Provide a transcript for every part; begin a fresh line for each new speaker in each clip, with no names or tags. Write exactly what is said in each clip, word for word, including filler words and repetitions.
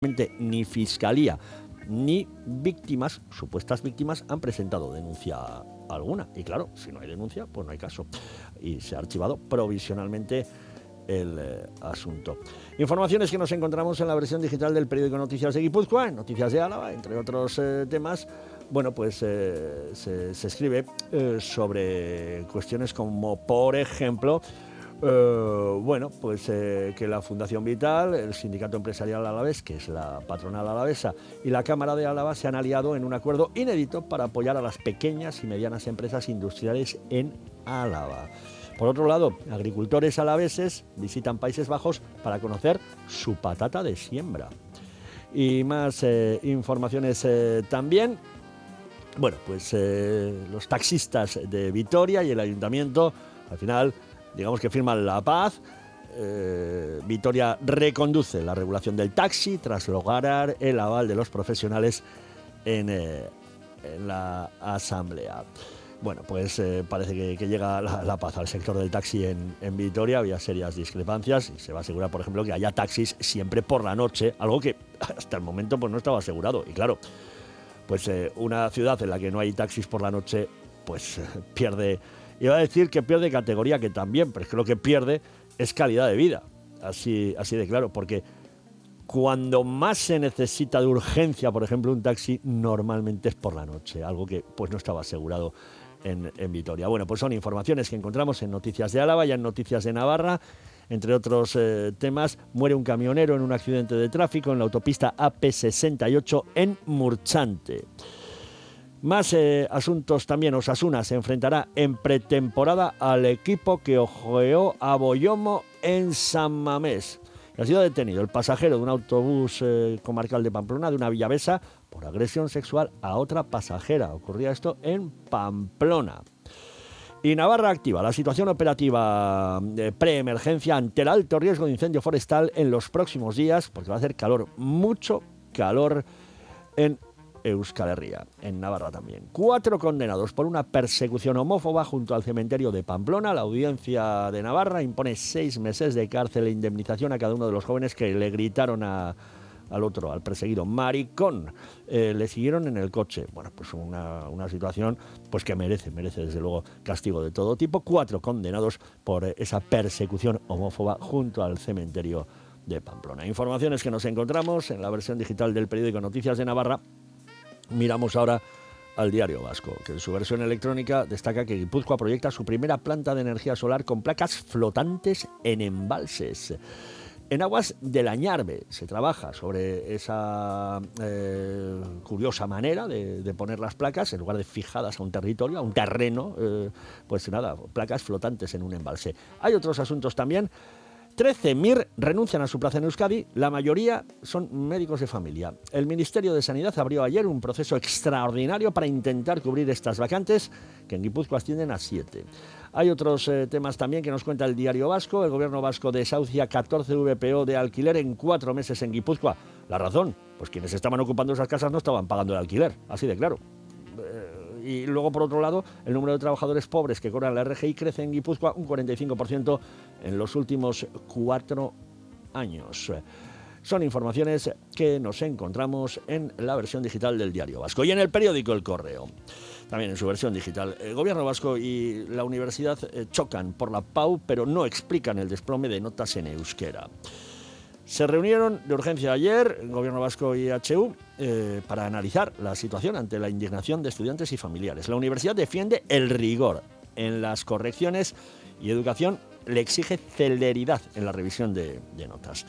Ni Fiscalía ni víctimas, supuestas víctimas, han presentado denuncia alguna. Y claro, si no hay denuncia, pues no hay caso. Y se ha archivado provisionalmente el eh, asunto. Informaciones que nos encontramos en la versión digital del periódico Noticias de Guipúzcoa, en Noticias de Álava, entre otros eh, temas. Bueno, pues eh, se, se escribe eh, sobre cuestiones como, por ejemplo, Uh, bueno, pues eh, que la Fundación Vital, el Sindicato Empresarial Alavés, que es la patronal alavesa, y la Cámara de Álava se han aliado en un acuerdo inédito para apoyar a las pequeñas y medianas empresas industriales en Álava. Por otro lado, agricultores alaveses visitan Países Bajos para conocer su patata de siembra. Y más eh, informaciones eh, también. Bueno, pues eh, los taxistas de Vitoria y el Ayuntamiento, al final, digamos que firman la paz. eh, Vitoria reconduce la regulación del taxi tras lograr el aval de los profesionales en, eh, en la asamblea. Bueno, pues eh, parece que, que llega la, la paz al sector del taxi en, en Vitoria. Había serias discrepancias y se va a asegurar, por ejemplo, que haya taxis siempre por la noche, algo que hasta el momento pues no estaba asegurado. Y claro, pues eh, una ciudad en la que no hay taxis por la noche, pues eh, pierde... Iba a decir que pierde categoría, que también, pero es que lo que pierde es calidad de vida. Así, así de claro, porque cuando más se necesita de urgencia, por ejemplo, un taxi, normalmente es por la noche, algo que pues no estaba asegurado en, en Vitoria. Bueno, pues son informaciones que encontramos en Noticias de Álava y en Noticias de Navarra. Entre otros eh, temas, muere un camionero en un accidente de tráfico en la autopista A P sesenta y ocho en Murchante. Más eh, asuntos también. Osasuna se enfrentará en pretemporada al equipo que ojeó a Boyomo en San Mamés. Ha sido detenido el pasajero de un autobús eh, comarcal de Pamplona, de una villavesa, por agresión sexual a otra pasajera. Ocurría esto en Pamplona. Y Navarra activa la situación operativa de preemergencia ante el alto riesgo de incendio forestal en los próximos días, porque va a hacer calor, mucho calor en Euskal Herria, en Navarra también. Cuatro condenados por una persecución homófoba junto al cementerio de Pamplona. La audiencia de Navarra impone seis meses de cárcel e indemnización a cada uno de los jóvenes que le gritaron a, al otro, al perseguido, maricón. Eh, le siguieron en el coche. Bueno, pues una, una situación pues que merece, merece desde luego castigo de todo tipo. Cuatro condenados por esa persecución homófoba junto al cementerio de Pamplona. Informaciones que nos encontramos en la versión digital del periódico Noticias de Navarra. Miramos ahora al Diario Vasco, que en su versión electrónica destaca que Guipúzcoa proyecta su primera planta de energía solar con placas flotantes en embalses. En aguas del Añarbe se trabaja sobre esa eh, curiosa manera de, de poner las placas, en lugar de fijadas a un territorio, a un terreno, eh, pues nada, placas flotantes en un embalse. Hay otros asuntos también. trece M I R renuncian a su plaza en Euskadi, la mayoría son médicos de familia. El Ministerio de Sanidad abrió ayer un proceso extraordinario para intentar cubrir estas vacantes, que en Guipúzcoa ascienden a siete. Hay otros eh, temas también que nos cuenta el Diario Vasco. El gobierno vasco desahucia catorce V P O de alquiler en cuatro meses en Guipúzcoa. ¿La razón? Pues quienes estaban ocupando esas casas no estaban pagando el alquiler, así de claro. Eh, Y luego, por otro lado, el número de trabajadores pobres que cobran la R G I crece en Guipúzcoa un cuarenta y cinco por ciento en los últimos cuatro años. Son informaciones que nos encontramos en la versión digital del Diario Vasco y en el periódico El Correo. También en su versión digital. El gobierno vasco y la universidad eh, chocan por la P A U, pero no explican el desplome de notas en euskera. Se reunieron de urgencia ayer, el Gobierno Vasco y H U, eh, para analizar la situación ante la indignación de estudiantes y familiares. La universidad defiende el rigor en las correcciones y educación le exige celeridad en la revisión de, de notas.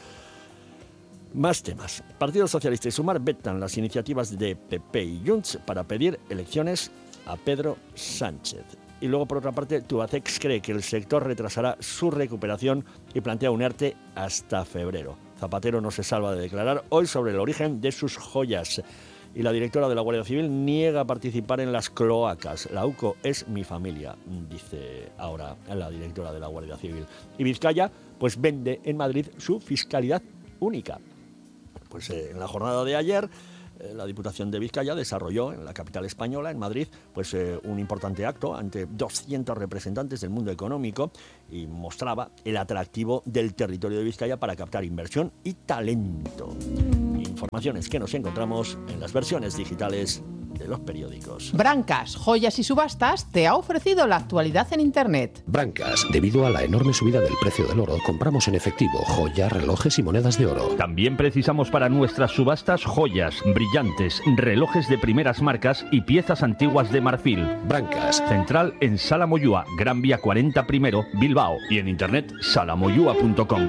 Más temas. Partido Socialista y Sumar vetan las iniciativas de P P y Junts para pedir elecciones a Pedro Sánchez. Y luego, por otra parte, Tubacex cree que el sector retrasará su recuperación y plantea un ERTE hasta febrero. Zapatero no se salva de declarar hoy sobre el origen de sus joyas. Y la directora de la Guardia Civil niega participar en las cloacas. La U C O es mi familia, dice ahora la directora de la Guardia Civil. Y Vizcaya, pues vende en Madrid su fiscalidad única. Pues eh, en la jornada de ayer, la Diputación de Vizcaya desarrolló en la capital española, en Madrid, pues eh, un importante acto ante doscientos representantes del mundo económico y mostraba el atractivo del territorio de Vizcaya para captar inversión y talento. informaciones que nos encontramos en las versiones digitales de los periódicos.
Brancas, Joyas y Subastas te ha ofrecido la actualidad en Internet.
Brancas, debido a la enorme subida del precio del oro, compramos en efectivo joyas, relojes y monedas de oro.
También precisamos para nuestras subastas joyas, brillantes, relojes de primeras marcas y piezas antiguas de marfil.
Brancas.
Central en Sala Moyúa, Gran Vía cuarenta primero, Bilbao, y en internet salamoyua punto com.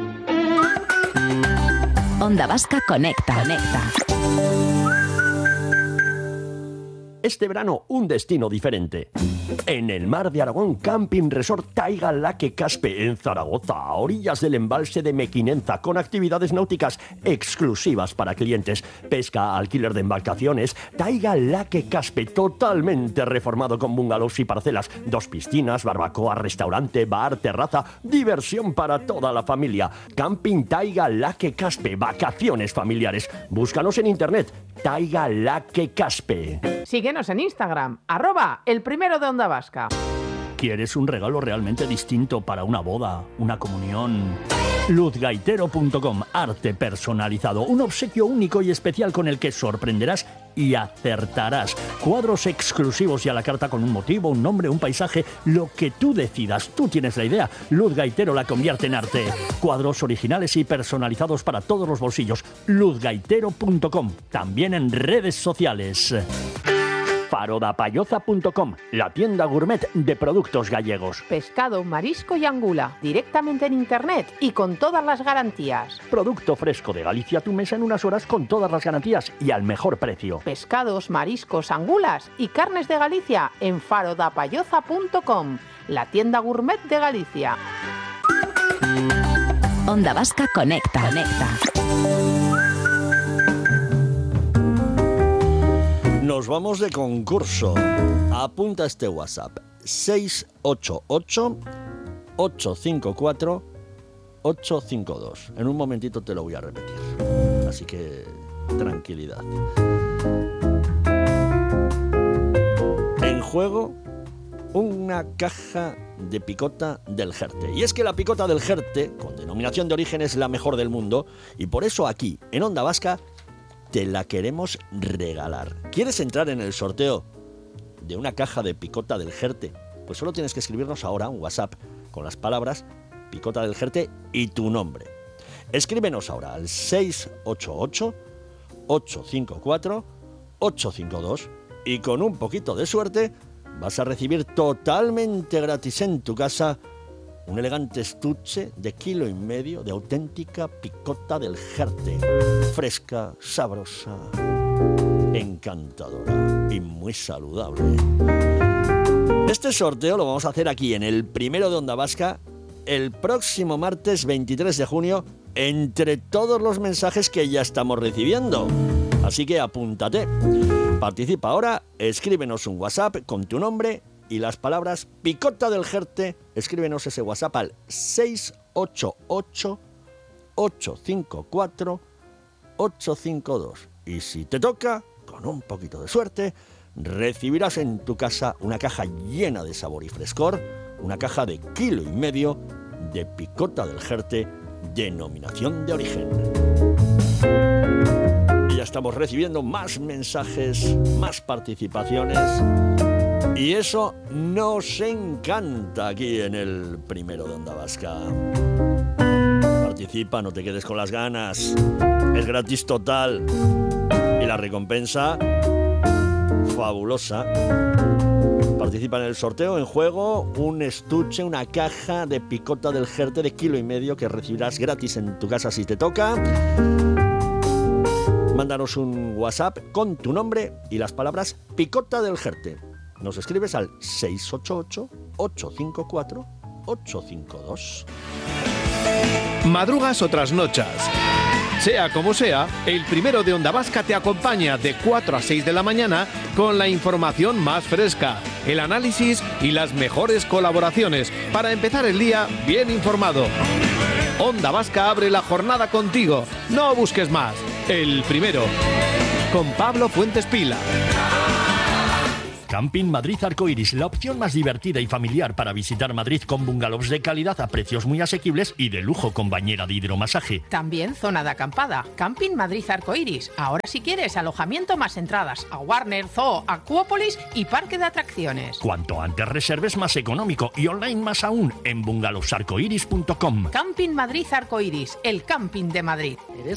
Onda Vasca Conecta. Conecta.
Este verano, un destino diferente. En el Mar de Aragón, Camping Resort Taiga Laque Caspe, en Zaragoza, a orillas del embalse de Mequinenza, con actividades náuticas exclusivas para clientes, pesca, alquiler de embarcaciones. Taiga Laque Caspe, totalmente reformado con bungalows y parcelas, dos piscinas, barbacoa, restaurante, bar, terraza, diversión para toda la familia. Camping Taiga Laque Caspe, vacaciones familiares. Búscanos en internet, Taiga Laque Caspe.
Síguenos en Instagram, arroba el primero de Onda Vasca.
¿Quieres un regalo realmente distinto para una boda, una comunión? luz gaitero punto com, arte personalizado, un obsequio único y especial con el que sorprenderás y acertarás. Cuadros exclusivos y a la carta con un motivo, un nombre, un paisaje, lo que tú decidas. Tú tienes la idea, Luz Gaitero la convierte en arte. Cuadros originales y personalizados para todos los bolsillos. luz gaitero punto com, también en redes sociales. farodapayoza punto com, la tienda gourmet de productos gallegos.
Pescado, marisco y angula, directamente en internet y con todas las garantías.
Producto fresco de Galicia a tu mesa en unas horas con todas las garantías y al mejor precio.
Pescados, mariscos, angulas y carnes de Galicia en farodapayoza punto com, la tienda gourmet de Galicia.
Onda Vasca Conecta. Conecta.
Nos vamos de concurso. Apunta este WhatsApp: seis ocho ocho, ocho cinco cuatro, ocho cinco dos. En un momentito te lo voy a repetir. Así que tranquilidad. En juego, una caja de picota del Jerte. Y es que la picota del Jerte, con denominación de origen, es la mejor del mundo. Y por eso aquí, en Onda Vasca, te la queremos regalar. ¿Quieres entrar en el sorteo de una caja de picota del Jerte? Pues solo tienes que escribirnos ahora un WhatsApp con las palabras picota del Jerte y tu nombre. Escríbenos ahora al seis ocho ocho, ocho cinco cuatro, ocho cinco dos y con un poquito de suerte vas a recibir totalmente gratis en tu casa un elegante estuche de kilo y medio de auténtica picota del Jerte. Fresca, sabrosa, encantadora y muy saludable. Este sorteo lo vamos a hacer aquí en el primero de Onda Vasca el próximo martes veintitrés de junio entre todos los mensajes que ya estamos recibiendo. Así que apúntate. Participa ahora, escríbenos un WhatsApp con tu nombre y las palabras picota del Jerte. Escríbenos ese WhatsApp al seis ocho ocho, ocho cinco cuatro, ocho cinco dos. Y si te toca, con un poquito de suerte, recibirás en tu casa una caja llena de sabor y frescor, una caja de kilo y medio de picota del Jerte, denominación de origen. Y ya estamos recibiendo más mensajes, más participaciones. Y eso nos encanta aquí en el primero de Onda Vasca. Participa, no te quedes con las ganas. Es gratis total. Y la recompensa, fabulosa. Participa en el sorteo, en juego, un estuche, una caja de picota del Jerte de kilo y medio que recibirás gratis en tu casa si te toca. Mándanos un WhatsApp con tu nombre y las palabras picota del Jerte. Nos escribes al seis ocho ocho, ocho cinco cuatro, ocho cinco dos.
Madrugas o trasnochas. Sea como sea, el primero de Onda Vasca te acompaña de cuatro a seis de la mañana con la información más fresca, el análisis y las mejores colaboraciones para empezar el día bien informado. Onda Vasca abre la jornada contigo. No busques más. El primero. Con Pablo Fuentes Pila.
Camping Madrid Arcoiris, la opción más divertida y familiar para visitar Madrid, con bungalows de calidad a precios muy asequibles y de lujo con bañera de hidromasaje.
También zona de acampada. Camping Madrid Arcoiris. Ahora si quieres alojamiento más entradas a Warner, Zoo, Acuópolis y parque de atracciones.
Cuanto antes reserves, más económico, y online más aún en bungalowsarcoiris punto com.
Camping Madrid Arcoiris, el camping de Madrid.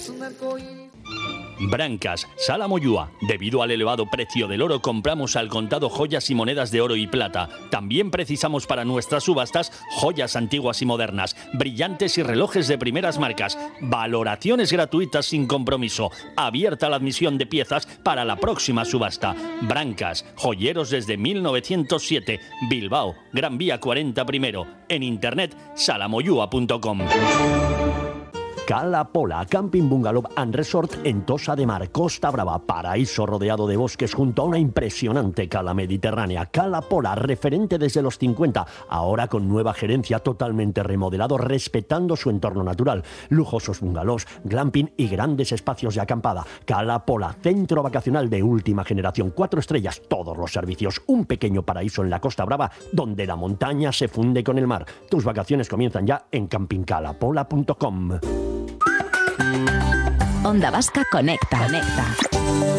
Brancas, Sala Moyúa. Debido al elevado precio del oro, compramos al contado joyas y monedas de oro y plata. También precisamos para nuestras subastas joyas antiguas y modernas, brillantes y relojes de primeras marcas. Valoraciones gratuitas sin compromiso. Abierta la admisión de piezas para la próxima subasta. Brancas, joyeros desde mil novecientos siete. Bilbao, Gran Vía cuarenta primero. En internet, sala moyúa punto com.
Cala Pola, Camping Bungalow and Resort en Tossa de Mar, Costa Brava, paraíso rodeado de bosques junto a una impresionante cala mediterránea. Cala Pola, referente desde los cincuenta, ahora con nueva gerencia, totalmente remodelado, respetando su entorno natural. Lujosos bungalows, glamping y grandes espacios de acampada. Cala Pola, centro vacacional de última generación, cuatro estrellas, todos los servicios. Un pequeño paraíso en la Costa Brava, donde la montaña se funde con el mar. Tus vacaciones comienzan ya en camping cala pola punto com.
Onda Vasca Conecta. Conecta.